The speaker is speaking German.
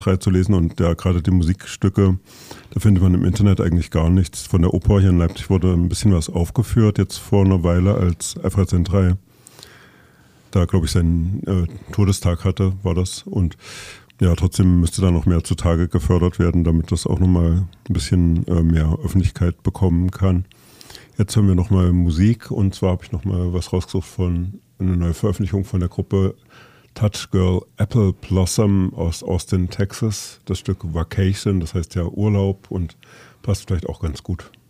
zu lesen und ja, gerade die Musikstücke, da findet man im Internet eigentlich gar nichts. Von der Oper hier in Leipzig wurde ein bisschen was aufgeführt, jetzt vor einer Weile, als Alfred St. da, glaube ich, seinen Todestag hatte, war das. Und ja, trotzdem müsste da noch mehr zutage gefördert werden, damit das auch nochmal ein bisschen mehr Öffentlichkeit bekommen kann. Jetzt hören wir nochmal Musik und zwar habe ich nochmal was rausgesucht von einer neuen Veröffentlichung von der Gruppe Touch Girl Apple Blossom aus Austin, Texas. Das Stück Vacation, das heißt ja Urlaub und passt vielleicht auch ganz gut.